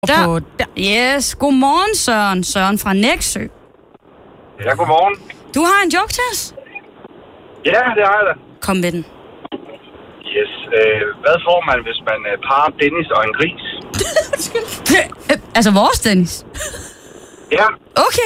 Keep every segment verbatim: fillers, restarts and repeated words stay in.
Der. Yes, godmorgen Søren. Søren fra Nexø. Ja, godmorgen. Du har en joke til os? Ja, det har jeg da. Kom med den. Yes. Øh, hvad får man, hvis man øh, parer Dennis og en gris? Altså vores Dennis? Ja. Okay.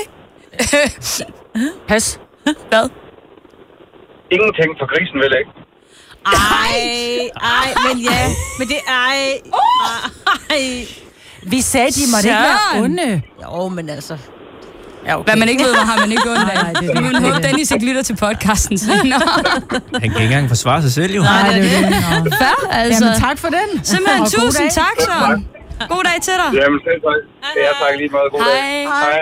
Pas. Hvad? Ingenting, for grisen vil ikke. Ej, ej, men ja. Men det ej. Ej. Vi sagde, de måtte ikke være onde. Jo, men altså. Ja, okay. Hvad man ikke ved, har man ikke ondt af. Nej, det er det. Men håber, Dennis ikke lytter til podcasten senere. Han kan ikke engang forsvare sig selv, jo. Nej, det er det. Fair, altså. Jamen, tak for den. Simpelthen og tusind tak, Søren. God dag til dig. Jamen, selv tak. Ja, tak lige meget. God Hej. dag. Hej.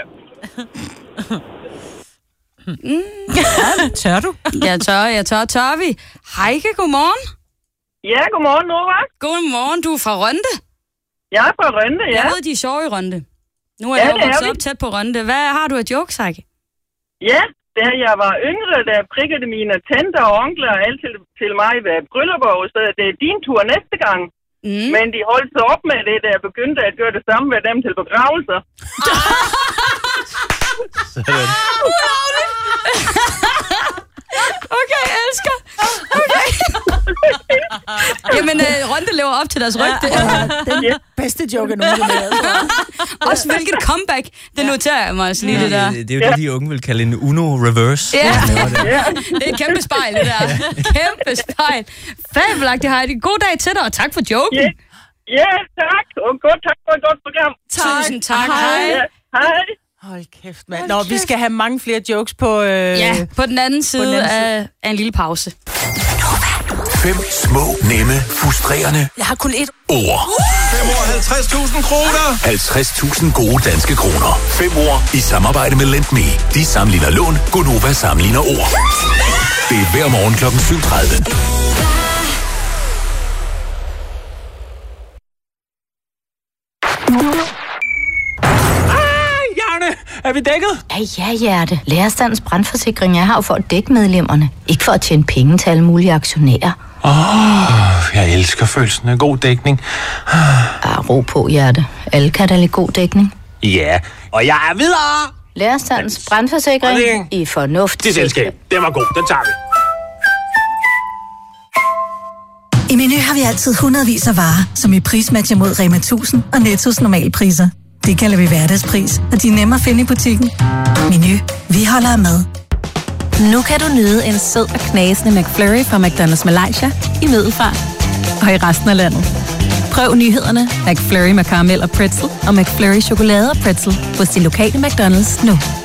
Mm. Ja, tør du? Jeg tør, jeg tør. Tør vi? Heike, godmorgen. Ja, godmorgen, Nova. Godmorgen, du er fra Rønde. Jeg er fra Rønde, ja. Jeg ved, de er sjove i Rønde. Nu er ja, jeg jo vokset op vi. tæt på Rønde. Hvad har du af jokes, Heike? Ja, da jeg var yngre, der prikkede mine tanter og onkler og alt til, til mig ved bryllupper, så det er din tur næste gang. Mm. Men de holdt sig op med det, da jeg begyndte at gøre det samme med dem til begravelser. Sådan. Okay, jeg elsker. Okay. Jamen, øh, Rønde lever op til deres rygte. Ja, ja, den ja. bedste joke, nogen har lavet. Også hvilket comeback. Det noterer jeg mig også lige, Ja, det der. Det, det er jo det, de unge vil kalde en Uno reverse. Ja. Det. Ja. Det er et kæmpe spejl, det der. Kæmpe spejl. Fabelagtigt, Heidi. God dag til dig, og tak for joken. Ja, ja tak. Og godt, tak for et godt program. Tak. Tusind tak. Hej. Ja, hej. Hold kæft, mand. Nå, vi skal have mange flere jokes på... Øh... Ja, på den anden side, den anden side. Af, af en lille pause. Fem små, nemme, frustrerende Jeg har kun ét ord. halvtreds tusind kroner. halvtreds tusind gode danske kroner. Fem ord i samarbejde med Lend Me. De sammenligner lån, Gonova sammenligner ord. Det er hver morgen klokken syv tredive. Er vi dækket? Ja, ja, hjerte. Lærerstandens brandforsikring er her for at dække medlemmerne. Ikke for at tjene penge til alle mulige aktionærer. Åh, oh, jeg elsker følelsen af god dækning. Ah, ro på, hjerte. Alle kan da lide god dækning. Ja, og jeg er videre. Lærerstandens brandforsikring i fornuft. Det selskab, den var god, den tager vi. I Meny har vi altid hundredvis af varer, som i prismatcher mod Rema tusind og Nettos normalpriser. Det kalder vi hverdagspris, og de er nemme at finde i butikken. Meny. Vi holder af mad. Nu kan du nyde en sød og knasende McFlurry fra McDonald's Malaysia i Middelfart og i resten af landet. Prøv nyhederne McFlurry med karamel og pretzel og McFlurry chokolade og pretzel hos din lokale McDonald's nu.